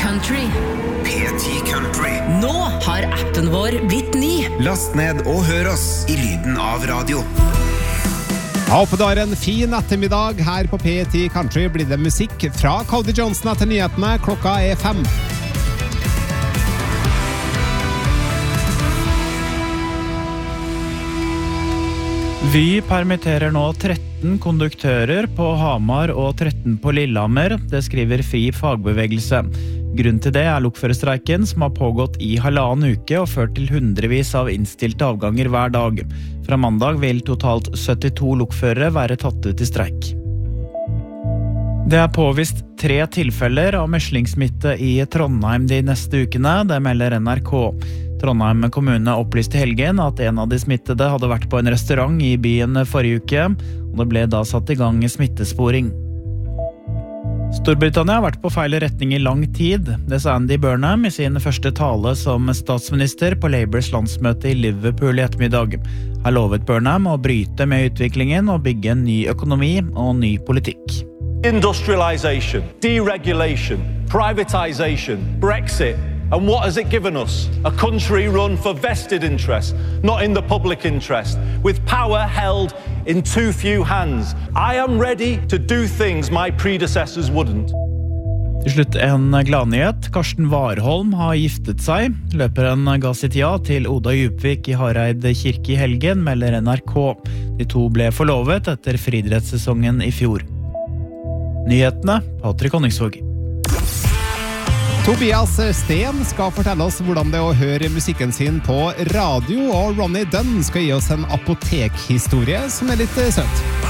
Country. P10 Country. Nå har appen vår blitt ny. Last ned og hør oss i lyden av radio. Jeg håper du har en fin ettermiddag. Her på P10 Country blir det musikk fra Cody Johnson etter nyhetene. Klokka 5. Vy permitterer nå 13 konduktører på Hamar og 13 på Lillehammer, det skriver Fri Fagbevegelse. Grunnen til det lokførerstreiken som har pågått i 1,5 uke og ført til hundrevis av innstilte avganger hver dag. Fra mandag vil totalt 72 lokførere være tatt ut i streik. Det påvist 3 tilfeller av meslingsmitte i Trondheim de neste ukene, det melder NRK. Trondheim kommune opplyste i helgen at en av de smittede hadde vært på en restaurant i byen forrige uke, og det ble da satt i gang smittesporing. Storbritannia har vært på feil retning i lang tid. Det sa Andy Burnham i sin første tale som statsminister på Labours landsmøte i Liverpool i ettermiddag. Her lovet Burnham å bryte med utviklingen og bygge en ny økonomi og ny politikk. Industrialization, deregulation, privatization, Brexit. And what has it given us? A country run for vested interest, not in the public interest, with power held in too few hands. I am ready to do things my predecessors wouldn't. Til slutt en gladnyhet. Karsten Warholm har giftet seg. Løperen ga sitt ja til Oda Djupvik i Hareid kirke i helgen, melder NRK. De to ble forlovet etter friidrettssesongen i fjor. Nyhetene, Patrick Honningsvåg. Tobias Sten skal fortelle oss hvordan det er å høre musikken sin på radio, og Ronny Dunn skal gi oss en apotekhistorie som er litt søt.